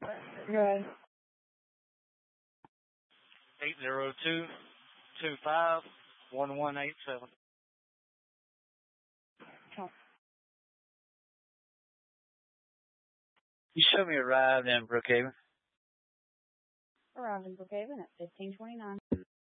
Good. 802-25-1187. You showed me arrived in Brookhaven. Arrived in Brookhaven at 1529.